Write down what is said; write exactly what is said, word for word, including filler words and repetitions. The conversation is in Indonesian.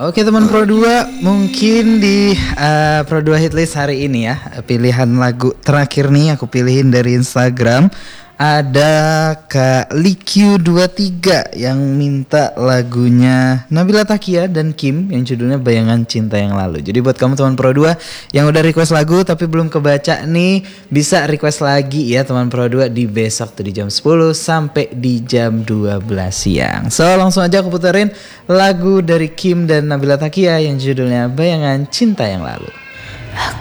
Oke teman Pro dua, mungkin di uh, Pro dua Hitlist hari ini ya, pilihan lagu terakhir nih aku pilihin dari Instagram. Ada Kak Likyu dua puluh tiga yang minta lagunya Nabila Takia dan Kim yang judulnya Bayangan Cinta Yang Lalu. Jadi buat kamu teman Pro dua yang udah request lagu tapi belum kebaca nih, bisa request lagi ya teman Pro dua di besok tuh di jam sepuluh sampai di jam dua belas siang. So langsung aja aku puterin lagu dari Kim dan Nabila Takia yang judulnya Bayangan Cinta Yang Lalu. Aku